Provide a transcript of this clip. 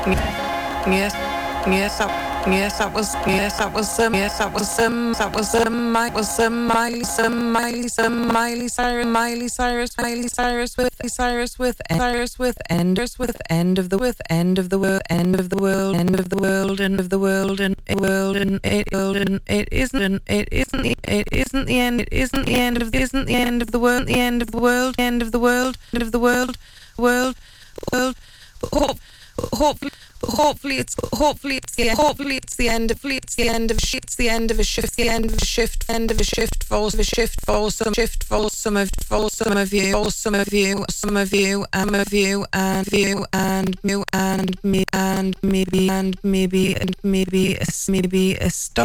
Yes, yes, that was Cyrus with enders with end of the world, end of the world, end of the world, end of the world, and it isn't the end, it isn't the end of the world, the end of the world, end of the world, end of the world, world, hopefully it's the end of the end of a shift, the end of a shift, for some of you and maybe a stop